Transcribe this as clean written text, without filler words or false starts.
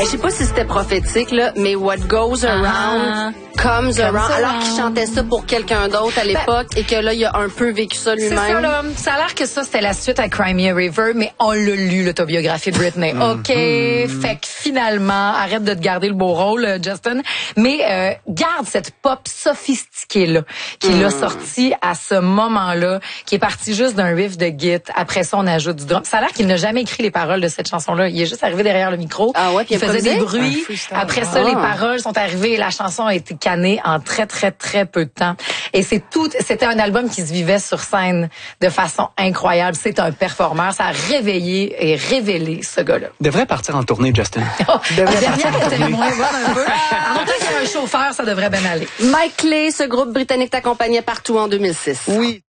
Je sais pas si c'était prophétique, là, mais what goes around comes around. Alors qu'il chantait ça pour quelqu'un d'autre à l'époque et que là, il a un peu vécu ça lui-même. C'est ça, là. Ça a l'air que ça, c'était la suite à Cry Me a River, mais on l'a lu, l'autobiographie de Britney. OK. Fait que finalement, arrête de te garder le beau rôle, Justin. Mais garde cette pop sophistiquée-là qu'il a sorti à ce moment-là, qui est parti juste d'un riff de git. Après ça, on ajoute du drum. Ça a l'air qu'il n'a jamais écrit les paroles de cette chanson-là. Il est juste arrivé derrière le micro. Ah ouais, puis il faisait des bruits. Après ça, les paroles sont arrivées et la chanson a été cannée en très, très, très peu de temps. Et c'était un album qui se vivait sur scène de façon incroyable. C'est un performeur. Ça a réveillé et révélé ce gars-là. Devrait partir en tournée, Justin. Derrière, témoin, voir un peu. En même temps qu'il y a un chauffeur, ça devrait bien aller. Mike Clay, ce groupe britannique t'accompagnait partout en 2006. Oui.